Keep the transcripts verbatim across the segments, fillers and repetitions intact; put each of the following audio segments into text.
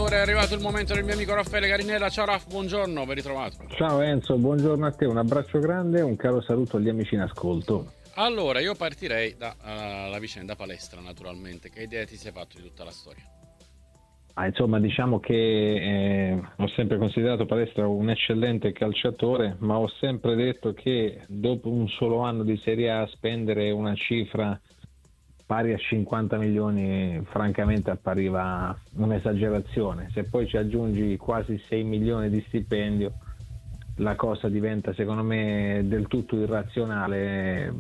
signore, è arrivato il momento del mio amico Raffaele Carinella. Ciao Raff, buongiorno, ben ritrovato. Ciao Enzo, buongiorno a te, un abbraccio grande e un caro saluto agli amici in ascolto. Allora, io partirei dalla vicenda palestra, naturalmente. Che idea ti sei fatto di tutta la storia? Ah, insomma, diciamo che eh, ho sempre considerato Palestra un eccellente calciatore, ma ho sempre detto che dopo un solo anno di Serie A spendere una cifra pari a cinquanta milioni francamente appariva un'esagerazione. Se poi ci aggiungi quasi sei milioni di stipendio, la cosa diventa secondo me del tutto irrazionale.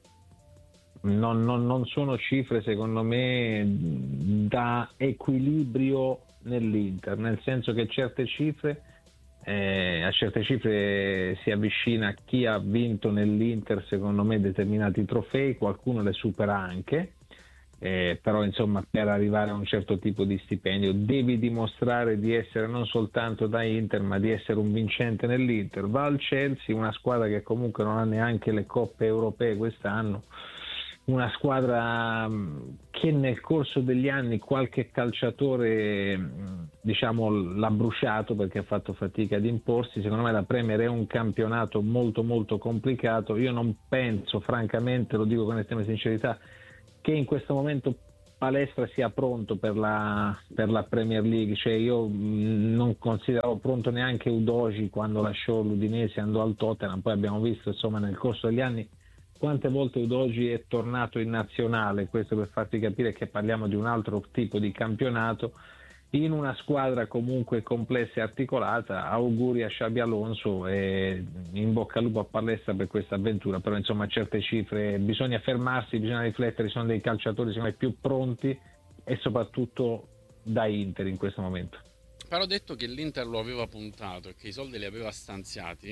Non, non- non sono cifre secondo me da equilibrio nell'Inter, nel senso che certe cifre, eh, a certe cifre si avvicina chi ha vinto nell'Inter secondo me determinati trofei, qualcuno le supera anche, eh, però insomma per arrivare a un certo tipo di stipendio devi dimostrare di essere non soltanto da Inter ma di essere un vincente nell'Inter. Va al Chelsea, una squadra che comunque non ha neanche le coppe europee quest'anno, una squadra mh, che nel corso degli anni qualche calciatore mh, diciamo l'ha bruciato perché ha fatto fatica ad imporsi. Secondo me la Premier è un campionato molto molto complicato. Io non penso, francamente, lo dico con estrema sincerità, che in questo momento Palestra sia pronto per la, per la Premier League. Cioè io mh, non consideravo pronto neanche Udogi quando lasciò l'Udinese e andò al Tottenham. Poi abbiamo visto insomma nel corso degli anni quante volte Udogi è tornato in nazionale, questo per farti capire che parliamo di un altro tipo di campionato, in una squadra comunque complessa e articolata. Auguri a Xabi Alonso e in bocca al lupo a Palestra per questa avventura, però insomma certe cifre bisogna fermarsi, bisogna riflettere, ci sono dei calciatori secondo me più pronti e soprattutto da Inter in questo momento. Però ho detto che l'Inter lo aveva puntato e che i soldi li aveva stanziati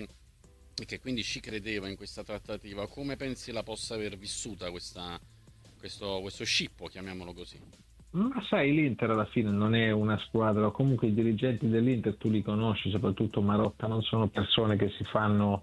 e che quindi ci credeva in questa trattativa. Come pensi la possa aver vissuta questa, questo, questo scippo, chiamiamolo così? Ma sai, l'Inter alla fine non è una squadra, o comunque i dirigenti dell'Inter tu li conosci, soprattutto Marotta, non sono persone che si fanno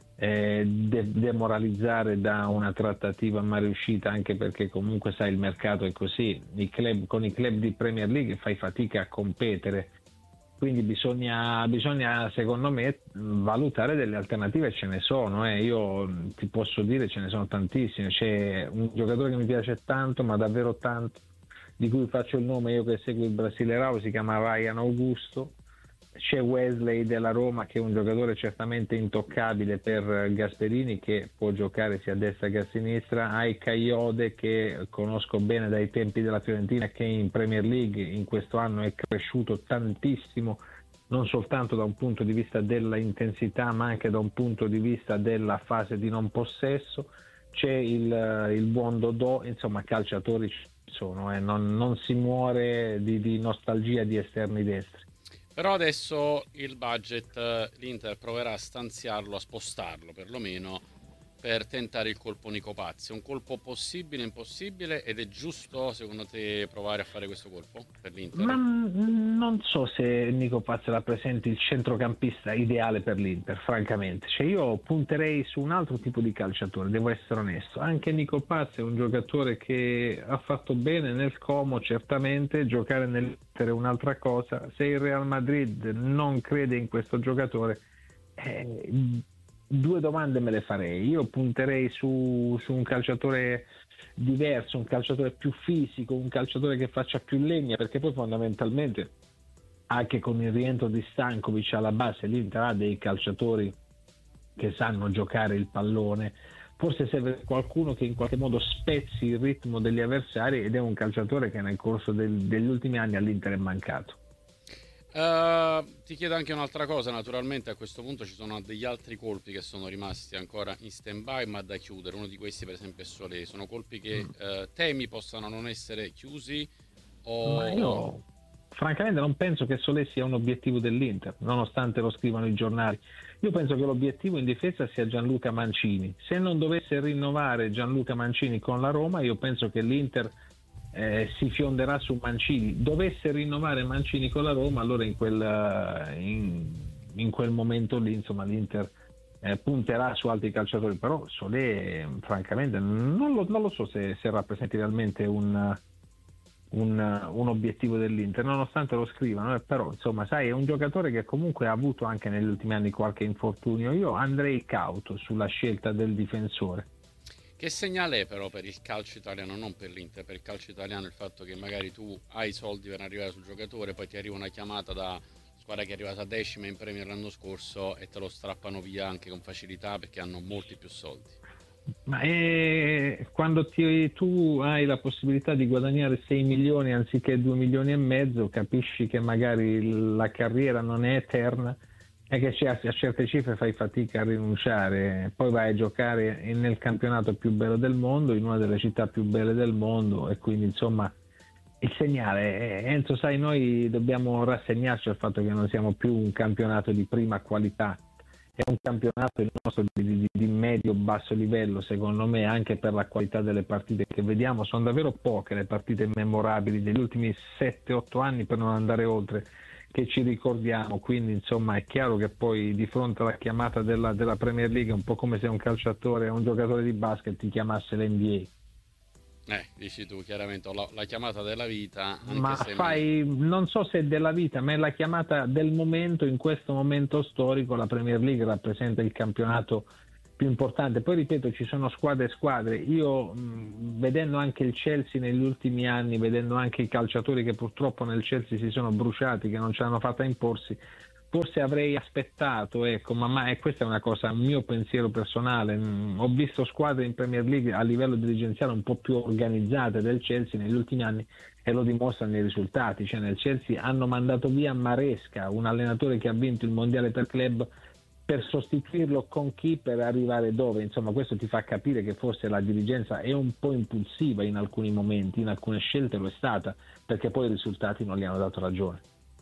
eh, de- demoralizzare da una trattativa mai riuscita, anche perché comunque sai il mercato è così. I club, con i club di Premier League fai fatica a competere, quindi bisogna, bisogna secondo me valutare delle alternative. Ce ne sono, eh. Io ti posso dire ce ne sono tantissime. C'è un giocatore che mi piace tanto, ma davvero tanto, di cui faccio il nome io che seguo il Brasileirao, si chiama Ryan Augusto. C'è Wesley della Roma, che è un giocatore certamente intoccabile per Gasperini, che può giocare sia a destra che a sinistra. Hai Caiode, che conosco bene dai tempi della Fiorentina, che in Premier League in questo anno è cresciuto tantissimo, non soltanto da un punto di vista della intensità ma anche da un punto di vista della fase di non possesso. C'è il, il buon Dodò, insomma calciatori ci sono, eh. non, non si muore di, di nostalgia di esterni destri. Però adesso il budget, eh, l'Inter proverà a stanziarlo, a spostarlo perlomeno, per tentare il colpo Nico Pazzi. È un colpo possibile, impossibile, ed è giusto secondo te provare a fare questo colpo per Ma l'Inter? mm, non so se Nico Paz rappresenti il centrocampista ideale per l'Inter, francamente. Cioè io punterei su un altro tipo di calciatore, devo essere onesto. Anche Nico Paz è un giocatore che ha fatto bene nel Como, certamente. Giocare nell'Inter è un'altra cosa. Se il Real Madrid non crede in questo giocatore, eh, due domande me le farei. Io punterei su, su un calciatore diverso, un calciatore più fisico, un calciatore che faccia più legna, perché poi fondamentalmente anche con il rientro di Stankovic alla base l'Inter ha dei calciatori che sanno giocare il pallone. Forse serve qualcuno che in qualche modo spezzi il ritmo degli avversari, ed è un calciatore che nel corso del, degli ultimi anni all'Inter è mancato. Uh, ti chiedo anche un'altra cosa, naturalmente a questo punto ci sono degli altri colpi che sono rimasti ancora in stand by ma da chiudere. Uno di questi per esempio è Solé. Sono colpi che uh, temi possano non essere chiusi Ma o... io francamente non penso che Solé sia un obiettivo dell'Inter, nonostante lo scrivano i giornali. Io penso che l'obiettivo in difesa sia Gianluca Mancini. Se non dovesse rinnovare Gianluca Mancini con la Roma, io penso che l'Inter eh, si fionderà su Mancini. Dovesse rinnovare Mancini con la Roma, allora in quel, eh, in, in quel momento lì, insomma, l'Inter eh, punterà su altri calciatori. Però Solé, francamente, non lo, non lo so se, se rappresenti realmente un un, un obiettivo dell'Inter, nonostante lo scrivano, eh, però insomma sai è un giocatore che comunque ha avuto anche negli ultimi anni qualche infortunio. Io andrei cauto sulla scelta del difensore. Che segnale è però per il calcio italiano, non per l'Inter, per il calcio italiano il fatto che magari tu hai i soldi per arrivare sul giocatore, poi ti arriva una chiamata da squadra che è arrivata decima in Premier l'anno scorso e te lo strappano via anche con facilità perché hanno molti più soldi. Ma è quando ti- tu hai la possibilità di guadagnare sei milioni anziché due milioni e mezzo, capisci che magari la carriera non è eterna e che c'è- a certe cifre fai fatica a rinunciare. Poi vai a giocare nel campionato più bello del mondo, in una delle città più belle del mondo e quindi insomma il segnale è, Enzo, sai, noi dobbiamo rassegnarci al fatto che non siamo più un campionato di prima qualità, è un campionato il nostro di, di, di medio-basso livello, secondo me, anche per la qualità delle partite che vediamo. Sono davvero poche le partite memorabili degli ultimi sette otto anni, per non andare oltre, che ci ricordiamo. Quindi, insomma, è chiaro che poi di fronte alla chiamata della, della Premier League è un po' come se un calciatore o un giocatore di basket ti chiamasse l'N B A. Eh, dici tu, chiaramente ho la, la chiamata della vita, anche Ma se mi... fai, non so se della vita, ma è la chiamata del momento, in questo momento storico la Premier League rappresenta il campionato più importante. Poi ripeto, ci sono squadre e squadre. Io mh, vedendo anche il Chelsea negli ultimi anni, vedendo anche i calciatori che purtroppo nel Chelsea si sono bruciati, che non ce l'hanno fatta imporsi, forse avrei aspettato, ecco, ma, ma e questa è una cosa, un mio pensiero personale. Mm, Ho visto squadre in Premier League a livello dirigenziale un po' più organizzate del Chelsea negli ultimi anni e lo dimostrano i risultati. Cioè nel Chelsea hanno mandato via Maresca, un allenatore che ha vinto il mondiale per club, per sostituirlo con chi per arrivare dove? Insomma, questo ti fa capire che forse la dirigenza è un po' impulsiva in alcuni momenti, in alcune scelte lo è stata, perché poi i risultati non gli hanno dato ragione.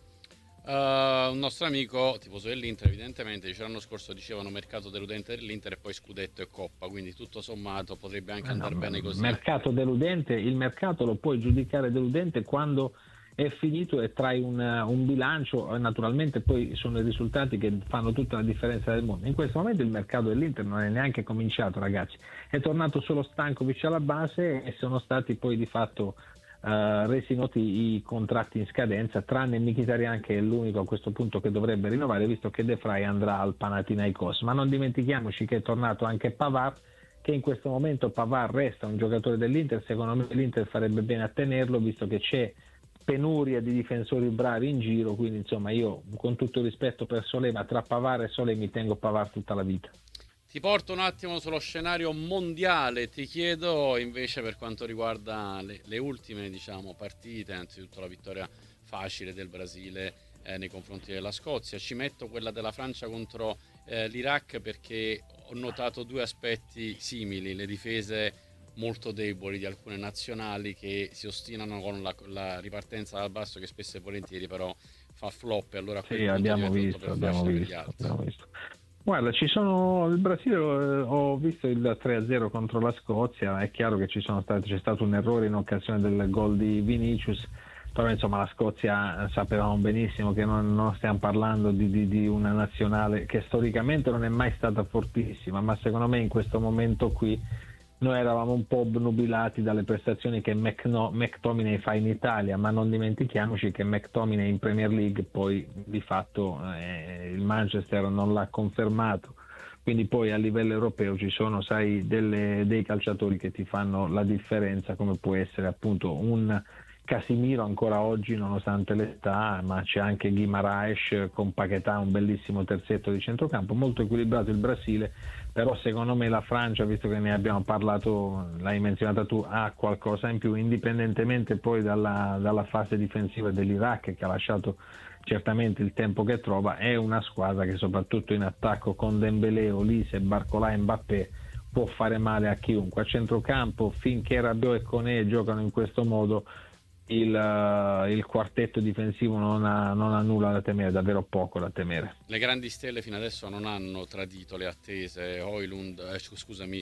Uh, un nostro amico, tifoso dell'Inter, evidentemente, dice l'anno scorso dicevano mercato deludente dell'Inter e poi scudetto e coppa, quindi tutto sommato potrebbe anche Eh no, andare bene così. mercato deludente, il mercato lo puoi giudicare deludente quando è finito e trai un, un bilancio e naturalmente poi sono i risultati che fanno tutta la differenza del mondo. In questo momento il mercato dell'Inter non è neanche cominciato, ragazzi, è tornato solo Stankovic alla base e sono stati poi di fatto eh, resi noti i contratti in scadenza, tranne Mkhitaryan che è l'unico a questo punto che dovrebbe rinnovare, visto che De Vrij andrà al Panathinaikos. Ma non dimentichiamoci che è tornato anche Pavard, che in questo momento Pavard resta un giocatore dell'Inter. Secondo me l'Inter farebbe bene a tenerlo, visto che c'è penuria di difensori bravi in giro, quindi insomma io con tutto il rispetto per Solé, ma tra Pavard e Solé mi tengo Pavard tutta la vita. Ti porto un attimo sullo scenario mondiale, ti chiedo invece per quanto riguarda le, le ultime diciamo, partite, anzitutto la vittoria facile del Brasile eh, nei confronti della Scozia, ci metto quella della Francia contro eh, l'Iraq perché ho notato due aspetti simili, le difese molto deboli di alcune nazionali che si ostinano con la, la ripartenza dal basso che spesso e volentieri però fa flop e allora a quel Sì, punto abbiamo diventa tutto più visto, abbiamo facile per gli visto, altri. abbiamo visto. Guarda, ci sono il Brasile, eh, ho visto il tre a zero contro la Scozia, è chiaro che ci sono stati, c'è stato un errore in occasione del gol di Vinicius, però insomma la Scozia eh, sapevamo benissimo che non, non stiamo parlando di, di, di una nazionale che storicamente non è mai stata fortissima, ma secondo me in questo momento qui noi eravamo un po' obnubilati dalle prestazioni che McNo- McTominay fa in Italia, ma non dimentichiamoci che McTominay in Premier League poi di fatto eh, il Manchester non l'ha confermato, quindi poi a livello europeo ci sono, sai, delle, dei calciatori che ti fanno la differenza, come può essere appunto un Casimiro ancora oggi nonostante l'età, ma c'è anche Guimaraes con Paquetá, un bellissimo terzetto di centrocampo, molto equilibrato il Brasile, però secondo me la Francia, visto che ne abbiamo parlato, l'hai menzionata tu, ha qualcosa in più, indipendentemente poi dalla, dalla fase difensiva dell'Iraq che ha lasciato certamente il tempo che trova, è una squadra che soprattutto in attacco con Dembélé, Olise, Barcolà e Mbappé può fare male a chiunque. A centrocampo, finché Rabiot e Koné giocano in questo modo, il, uh, il quartetto difensivo non ha, non ha nulla da temere, davvero poco da temere. Le grandi stelle fino adesso non hanno tradito le attese. Hoylund, eh, scusami,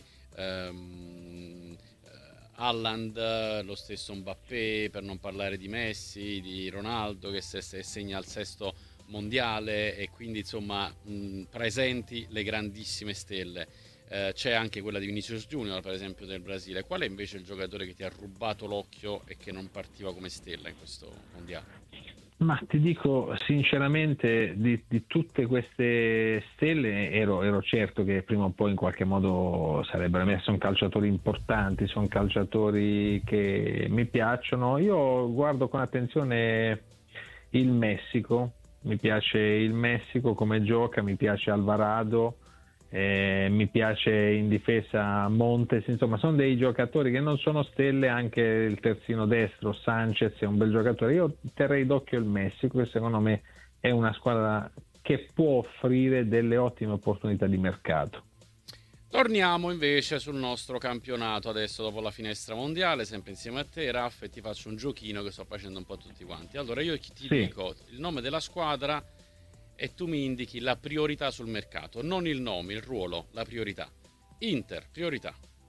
ehm, Haaland, lo stesso Mbappé, per non parlare di Messi, di Ronaldo che se, se segna il sesto mondiale e quindi insomma mh, presenti le grandissime stelle. eh, c'è anche quella di Vinicius Junior, per esempio, del Brasile. Qual è invece il giocatore che ti ha rubato l'occhio e che non partiva come stella in questo mondiale? Ma ti dico sinceramente, di, di tutte queste stelle ero, ero certo che prima o poi in qualche modo sarebbero messi. Sono calciatori importanti, sono calciatori che mi piacciono. Io guardo con attenzione il Messico, mi piace il Messico come gioca, mi piace Alvarado, eh, mi piace in difesa Montes, insomma sono dei giocatori che non sono stelle. Anche il terzino destro Sanchez è un bel giocatore. Io terrei d'occhio il Messico, che secondo me è una squadra che può offrire delle ottime opportunità di mercato. Torniamo invece sul nostro campionato adesso dopo la finestra mondiale, sempre insieme a te, Raff, e ti faccio un giochino che sto facendo un po' a tutti quanti. Allora io ti Sì. dico il nome della squadra e tu mi indichi la priorità sul mercato, non il nome, il ruolo, la priorità. Inter, priorità.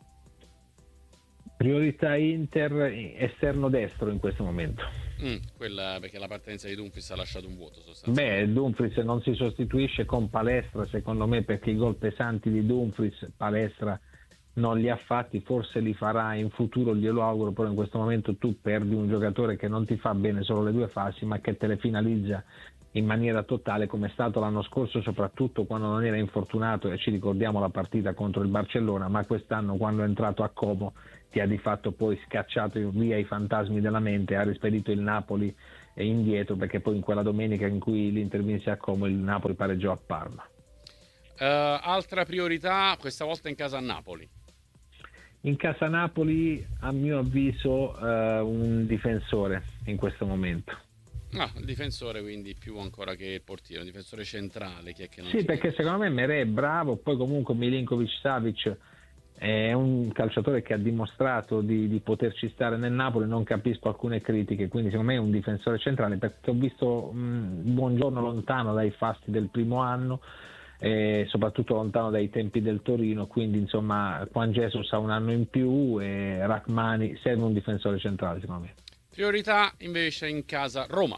Priorità Inter, esterno destro in questo momento. Mm, quella perché la partenza di Dumfries ha lasciato un vuoto sostanzialmente. Beh, Dumfries non si sostituisce con Palestra, secondo me, perché i gol pesanti di Dumfries Palestra non li ha fatti, forse li farà in futuro, glielo auguro, però in questo momento tu perdi un giocatore che non ti fa bene solo le due fasi, ma che te le finalizza in maniera totale, come è stato l'anno scorso, soprattutto quando non era infortunato, e ci ricordiamo la partita contro il Barcellona, ma quest'anno quando è entrato a Como ti ha di fatto poi scacciato via i fantasmi della mente, ha rispedito il Napoli indietro, perché poi in quella domenica in cui l'Inter vinse a Como il Napoli pareggiò a Parma. Uh, altra priorità, questa volta in casa a Napoli. In casa Napoli, a mio avviso, uh, un difensore in questo momento. Ah, il difensore quindi più ancora che il portiere, un difensore centrale. Chi è che non Sì, ti... perché secondo me Merè è bravo, poi comunque Milinkovic-Savic è un calciatore che ha dimostrato di, di poterci stare nel Napoli. Non capisco alcune critiche, quindi secondo me è un difensore centrale, perché ho visto mh, Buongiorno lontano dai fasti del primo anno, e soprattutto lontano dai tempi del Torino, quindi insomma Juan Jesus ha un anno in più e Rachmani, serve un difensore centrale secondo me. Priorità invece in casa Roma.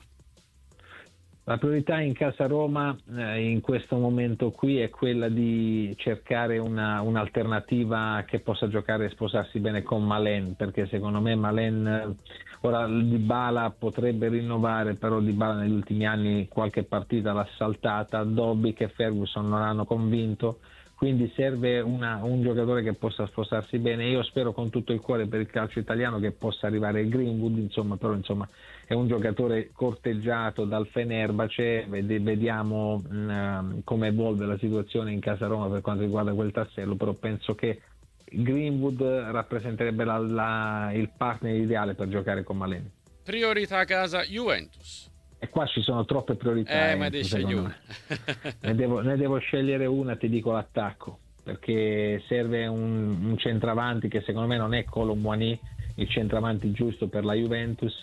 La priorità in casa Roma eh, in questo momento qui è quella di cercare una, un'alternativa che possa giocare e sposarsi bene con Malen, perché secondo me Malen, eh, ora Dybala potrebbe rinnovare, però Dybala negli ultimi anni qualche partita l'ha saltata, Dobbik e Ferguson non hanno convinto, quindi serve una, un giocatore che possa sposarsi bene. Io spero con tutto il cuore per il calcio italiano che possa arrivare Greenwood, insomma, però insomma è un giocatore corteggiato dal Fenerbahce, vediamo mh, come evolve la situazione in casa Roma per quanto riguarda quel tassello, però penso che Greenwood rappresenterebbe la, la, il partner ideale per giocare con Malen. Priorità casa Juventus. E qua ci sono troppe priorità, Eh, ma Enzo, scegli secondo una. me. ne, devo, ne devo scegliere una, ti dico l'attacco, perché serve un, un centravanti che secondo me non è Kolo Muani, il centravanti giusto per la Juventus.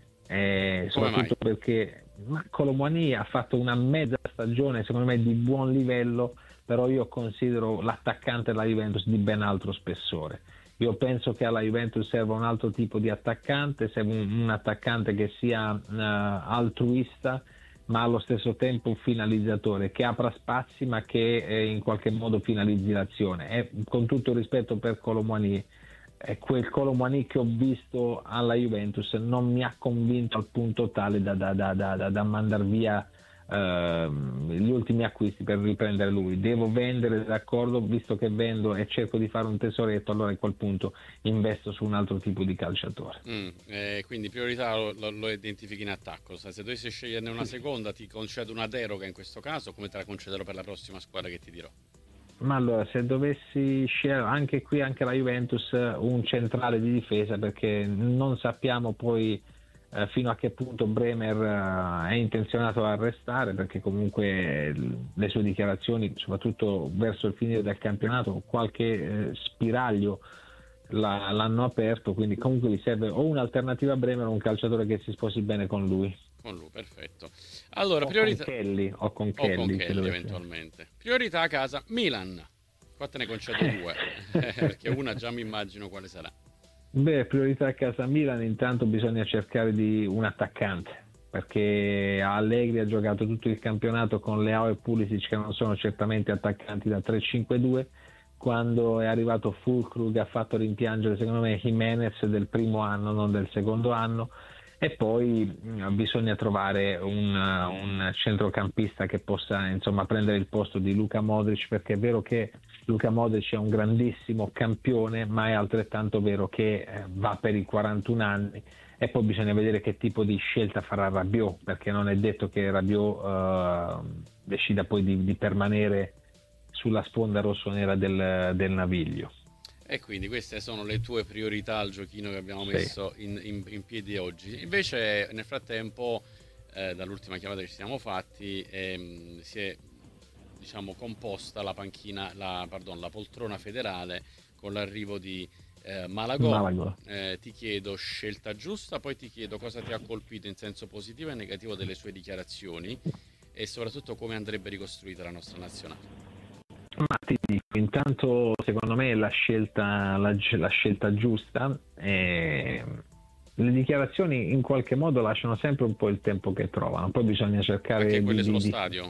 Eh, soprattutto perché Kolo Muani ha fatto una mezza stagione secondo me di buon livello, però io considero l'attaccante della Juventus di ben altro spessore. Io penso che alla Juventus serva un altro tipo di attaccante, serve un, un attaccante che sia uh, altruista ma allo stesso tempo un finalizzatore, che apra spazi ma che eh, in qualche modo finalizzi l'azione. E, con tutto il rispetto per Kolo Muani, è quel Kolo Muani che ho visto alla Juventus non mi ha convinto al punto tale da, da, da, da, da mandar via eh, gli ultimi acquisti per riprendere lui. Devo vendere, d'accordo, visto che vendo e cerco di fare un tesoretto, allora a quel punto investo su un altro tipo di calciatore. Mm, eh, quindi priorità lo, lo, lo identifichi in attacco. Se dovessi sceglierne una seconda, ti concedo una deroga in questo caso, come te la concederò per la prossima squadra che ti dirò? Ma allora, se dovessi scegliere anche qui, anche la Juventus, un centrale di difesa, perché non sappiamo poi eh, fino a che punto Bremer eh, è intenzionato a restare, perché comunque le sue dichiarazioni, soprattutto verso il finire del campionato, qualche eh, spiraglio la, l'hanno aperto, quindi comunque gli serve o un'alternativa a Bremer o un calciatore che si sposi bene con lui. Con lui, perfetto. Allora, o priorità... con Kelly, o con o Kelly, con Kelly eventualmente. Priorità a casa Milan. Qua te ne concedo due, perché una già mi immagino quale sarà. Beh, priorità a casa Milan, intanto bisogna cercare di un attaccante, perché Allegri ha giocato tutto il campionato con Leao e Pulisic, che non sono certamente attaccanti da tre cinque due, quando è arrivato Füllkrug ha fatto rimpiangere secondo me Jimenez del primo anno, non del secondo anno, e poi mh, bisogna trovare un, un centrocampista che possa insomma prendere il posto di Luka Modric, perché è vero che Luka Modric è un grandissimo campione, ma è altrettanto vero che eh, va per i quarantuno anni, e poi bisogna vedere che tipo di scelta farà Rabiot, perché non è detto che Rabiot eh, decida poi di, di permanere sulla sponda rossonera del, del Naviglio. E quindi queste sono le tue priorità al giochino che abbiamo Sì. messo in, in- in piedi oggi. Invece, nel frattempo, eh, dall'ultima chiamata che ci siamo fatti, ehm, si è, diciamo, composta la panchina, la, pardon, la poltrona federale con l'arrivo di eh, Malagò. Malaga. Eh, ti chiedo scelta giusta, poi ti chiedo cosa ti ha colpito in senso positivo e negativo delle sue dichiarazioni e soprattutto come andrebbe ricostruita la nostra nazionale. Ma ti dico, intanto secondo me la scelta, la, la scelta giusta, eh, le dichiarazioni in qualche modo lasciano sempre un po' il tempo che trovano, poi bisogna cercare Anche di, quelle sullo di, di stadio.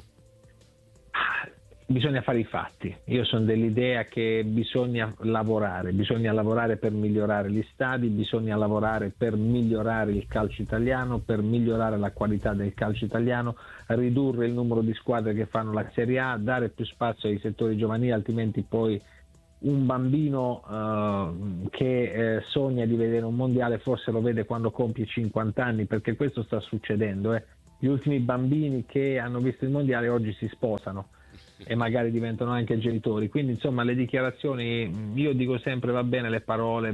bisogna fare i fatti. Io sono dell'idea che bisogna lavorare, bisogna lavorare per migliorare gli stadi, bisogna lavorare per migliorare il calcio italiano, per migliorare la qualità del calcio italiano, ridurre il numero di squadre che fanno la Serie A, dare più spazio ai settori giovanili, altrimenti poi un bambino uh, che eh, sogna di vedere un mondiale forse lo vede quando compie cinquanta anni, perché questo sta succedendo. Eh. Gli ultimi bambini che hanno visto il mondiale oggi si sposano e magari diventano anche genitori, quindi insomma le dichiarazioni, io dico sempre va bene le parole,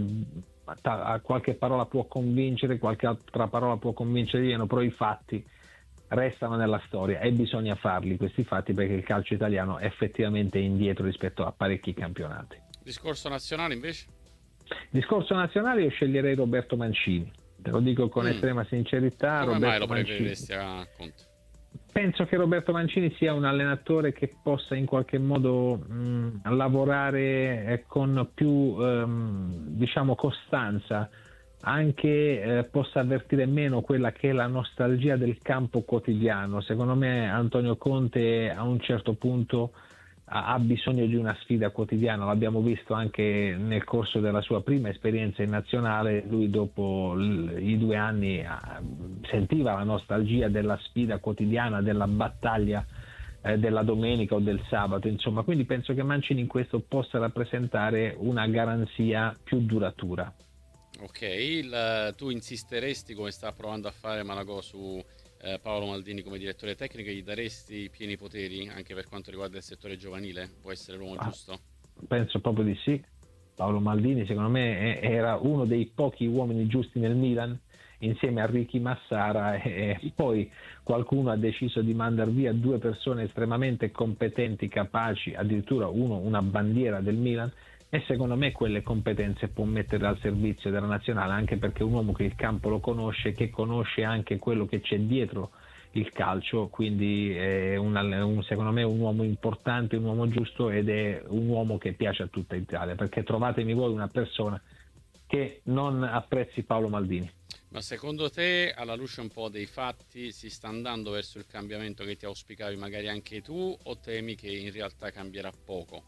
qualche parola può convincere, qualche altra parola può convincere di meno, però i fatti restano nella storia e bisogna farli questi fatti, perché il calcio italiano è effettivamente indietro rispetto a parecchi campionati. Discorso nazionale invece? Discorso nazionale, io sceglierei Roberto Mancini, te lo dico con Mm. estrema sincerità. Come Roberto mai lo Mancini. preferiresti a Conte? Penso che Roberto Mancini sia un allenatore che possa in qualche modo mh, lavorare eh, con più ehm, diciamo costanza, anche eh, possa avvertire meno quella che è la nostalgia del campo quotidiano. Secondo me Antonio Conte a un certo punto ha, ha bisogno di una sfida quotidiana, l'abbiamo visto anche nel corso della sua prima esperienza in nazionale. Lui dopo l- i due anni ah, sentiva la nostalgia della sfida quotidiana, della battaglia eh, della domenica o del sabato, insomma, quindi penso che Mancini in questo possa rappresentare una garanzia più duratura. Ok, il- tu insisteresti, come sta provando a fare Malagò, su eh, Paolo Maldini come direttore tecnico, e gli daresti pieni poteri anche per quanto riguarda il settore giovanile? Può essere l'uomo Ah, giusto? penso proprio di sì. Paolo Maldini secondo me è- era uno dei pochi uomini giusti nel Milan, insieme a Ricky Massara, e, e poi qualcuno ha deciso di mandare via due persone estremamente competenti, capaci, addirittura uno una bandiera del Milan, e secondo me quelle competenze può mettere al servizio della nazionale, anche perché è un uomo che il campo lo conosce, che conosce anche quello che c'è dietro il calcio, quindi è un, un, secondo me un uomo importante, un uomo giusto, ed è un uomo che piace a tutta Italia, perché trovatemi voi una persona che non apprezzi Paolo Maldini. Ma secondo te, alla luce un po' dei fatti, si sta andando verso il cambiamento che ti auspicavi magari anche tu, o temi che in realtà cambierà poco?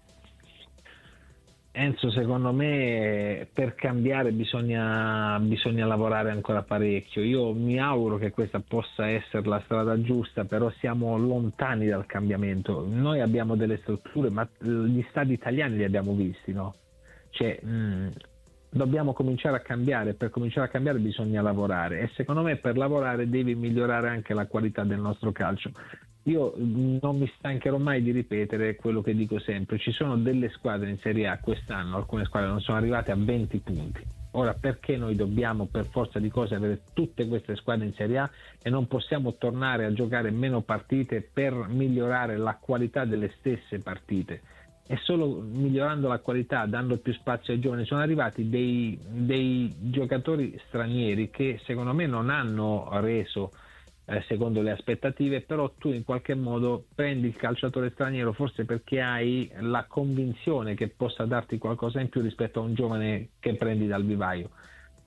Enzo, secondo me per cambiare bisogna, bisogna lavorare ancora parecchio. Io mi auguro che questa possa essere la strada giusta, però siamo lontani dal cambiamento. Noi abbiamo delle strutture, ma gli stadi italiani li abbiamo visti, no? Cioè, mh, dobbiamo cominciare a cambiare. Per cominciare a cambiare bisogna lavorare, e secondo me per lavorare devi migliorare anche la qualità del nostro calcio. Io non mi stancherò mai di ripetere quello che dico sempre: ci sono delle squadre in Serie A quest'anno, alcune squadre non sono arrivate a venti punti. Ora, perché noi dobbiamo per forza di cose avere tutte queste squadre in Serie A e non possiamo tornare a giocare meno partite per migliorare la qualità delle stesse partite? E solo migliorando la qualità, dando più spazio ai giovani, sono arrivati dei, dei giocatori stranieri che secondo me non hanno reso eh, secondo le aspettative, però tu in qualche modo prendi il calciatore straniero forse perché hai la convinzione che possa darti qualcosa in più rispetto a un giovane che prendi dal vivaio.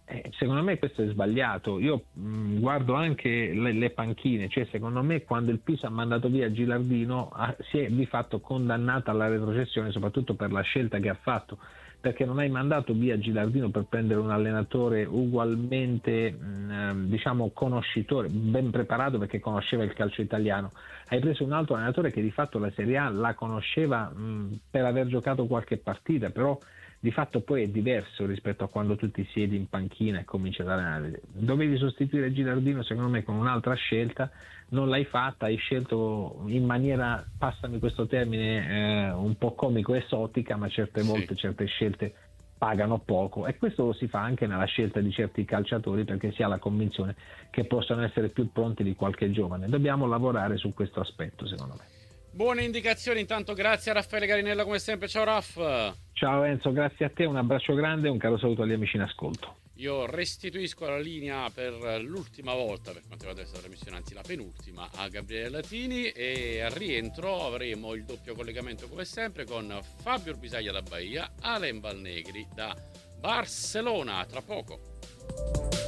Eh, secondo me questo è sbagliato. Io mh, guardo anche le, le panchine, cioè secondo me quando il Pisa ha mandato via Gilardino ha- si è di fatto condannata alla retrocessione, soprattutto per la scelta che ha fatto, perché non hai mandato via Gilardino per prendere un allenatore ugualmente mh, ehm, diciamo conoscitore, ben preparato perché conosceva il calcio italiano. Hai preso un altro allenatore che di fatto la Serie A la conosceva mh, per aver giocato qualche partita, però di fatto poi è diverso rispetto a quando tu ti siedi in panchina e cominci ad allenare. Dovevi sostituire Gilardino secondo me con un'altra scelta, non l'hai fatta, hai scelto in maniera, passami questo termine, eh, un po' comico esotica, ma certe Sì. volte certe scelte pagano poco, e questo lo si fa anche nella scelta di certi calciatori perché si ha la convinzione che possano essere più pronti di qualche giovane. Dobbiamo lavorare su questo aspetto, secondo me. Buone indicazioni, intanto grazie a Raffaele Garinella come sempre, ciao Raff. Ciao Enzo, grazie a te, un abbraccio grande e un caro saluto agli amici in ascolto. Io restituisco la linea per l'ultima volta, per quanto riguarda questa trasmissione, anzi la penultima, a Gabriele Latini, e al rientro avremo il doppio collegamento come sempre con Fabio Bisaglia da Bahia, Alen Valnegri da Barcellona, tra poco.